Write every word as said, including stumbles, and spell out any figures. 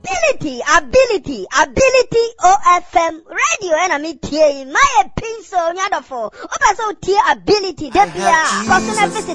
ability, ability, ability O F M radio and me tie my pencil nyadofo. Opa so tie ability debia. Person visit